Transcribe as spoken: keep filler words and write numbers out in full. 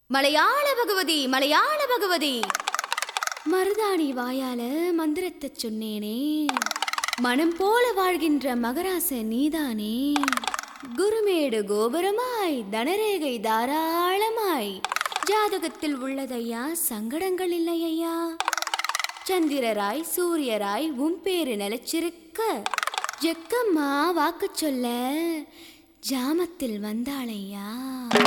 மலையாள பகவதி மலையாள பகவதி மருதாணி வாயால மந்திரத்தை சொன்னேனே, மனம் போல வாழ்கின்ற மகராச நீதானே. குருமேடு கோபுரமாய் தனரேகை தாராளமாய் ஜாதகத்தில் உள்ளதையா, சங்கடங்கள் இல்லையா. சந்திரராய் சூரியராய் உன் பேரு நிலைச்சிருக்க, ஜக்கம்மா வாக்கு சொல்ல ஜாமத்தில் வந்தாளையா.